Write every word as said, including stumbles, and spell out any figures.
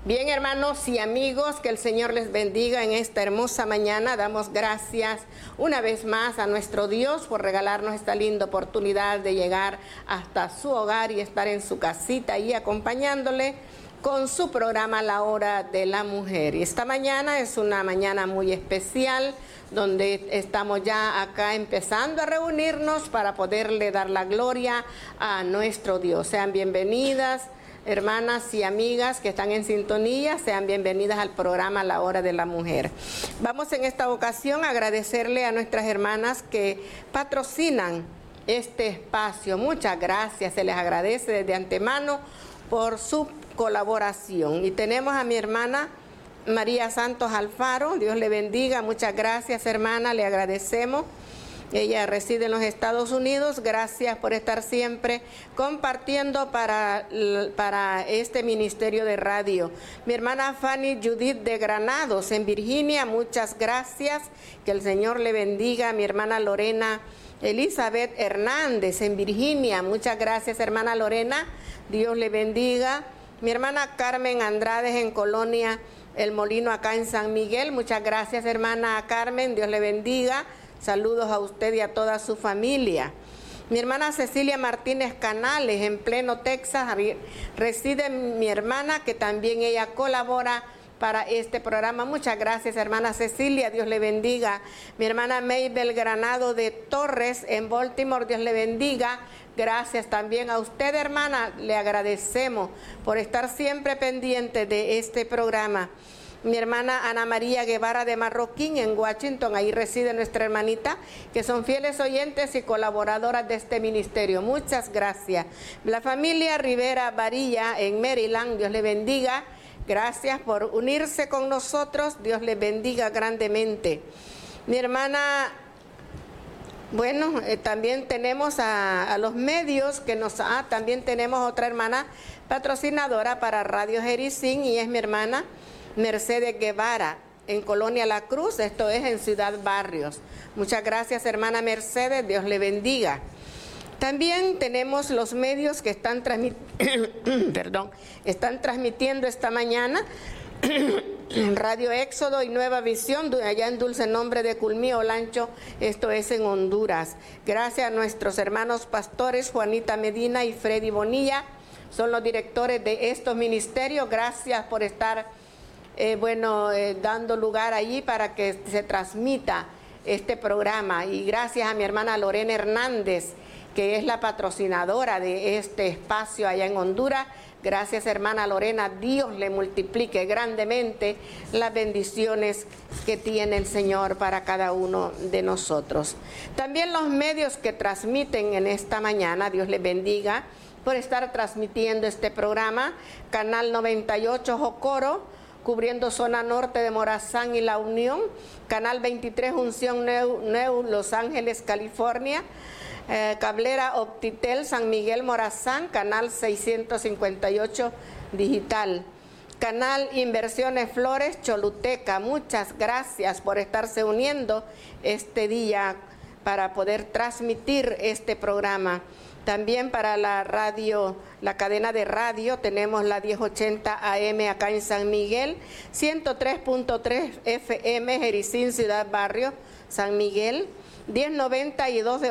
Bien, hermanos y amigos, que el Señor les bendiga en esta hermosa mañana. Damos gracias una vez más a nuestro Dios por regalarnos esta linda oportunidad de llegar hasta su hogar y estar en su casita y acompañándole con su programa La Hora de la Mujer. Y esta mañana es una mañana muy especial, donde estamos ya acá empezando a reunirnos para poderle dar la gloria a nuestro Dios. Sean bienvenidas, hermanas y amigas que están en sintonía, sean bienvenidas al programa La Hora de la Mujer. Vamos en esta ocasión a agradecerle a nuestras hermanas que patrocinan este espacio. Muchas gracias, se les agradece desde antemano por su colaboración. Y tenemos a mi hermana María Santos Alfaro, Dios le bendiga, muchas gracias, hermana, le agradecemos. Ella reside en los Estados Unidos. Gracias por estar siempre compartiendo para, para este ministerio de radio. Mi hermana Fanny Judith de Granados, en Virginia, muchas gracias. Que el Señor le bendiga. Mi hermana Lorena Elizabeth Hernández, en Virginia, muchas gracias, hermana Lorena. Dios le bendiga. Mi hermana Carmen Andrade, en Colonia El Molino, acá en San Miguel. Muchas gracias, hermana Carmen. Dios le bendiga. Saludos a usted y a toda su familia. Mi hermana Cecilia Martínez Canales, en Pleno, Texas, reside mi hermana, que también ella colabora para este programa. Muchas gracias, hermana Cecilia, Dios le bendiga. Mi hermana Maybel Granado de Torres, en Baltimore, Dios le bendiga. Gracias también a usted, hermana, le agradecemos por estar siempre pendiente de este programa. Mi hermana Ana María Guevara de Marroquín, en Washington, ahí reside nuestra hermanita, que son fieles oyentes y colaboradoras de este ministerio. Muchas gracias. La familia Rivera Varilla, en Maryland, Dios le bendiga. Gracias por unirse con nosotros, Dios les bendiga grandemente. Mi hermana, bueno, eh, también tenemos a, a los medios que nos... Ah, también tenemos otra hermana patrocinadora para Radio Jericín, y es mi hermana Mercedes Guevara, en Colonia La Cruz, esto es en Ciudad Barrios. Muchas gracias, hermana Mercedes, Dios le bendiga. También tenemos los medios que están, transmit Perdón, están transmitiendo esta mañana Radio Éxodo y Nueva Visión, allá en Dulce Nombre de Culmí, Olancho, esto es en Honduras. Gracias a nuestros hermanos pastores Juanita Medina y Freddy Bonilla, son los directores de estos ministerios. Gracias por estar Eh, bueno, eh, dando lugar allí para que se transmita este programa. Y gracias a mi hermana Lorena Hernández, que es la patrocinadora de este espacio allá en Honduras. Gracias, hermana Lorena, Dios le multiplique grandemente las bendiciones que tiene el Señor para cada uno de nosotros. También los medios que transmiten en esta mañana, Dios les bendiga por estar transmitiendo este programa. Canal noventa y ocho Jocoro, cubriendo zona norte de Morazán y La Unión. Canal veintitrés Unción Neu, Neu Los Ángeles, California. Eh, Cablera Optitel San Miguel Morazán, canal seiscientos cincuenta y ocho digital. Canal Inversiones Flores Choluteca. Muchas gracias por estarse uniendo este día para poder transmitir este programa. También para la radio, la cadena de radio, tenemos la diez ochenta A M acá en San Miguel, ciento tres punto tres F M Jericín, Ciudad Barrio, San Miguel, diez noventa y dos de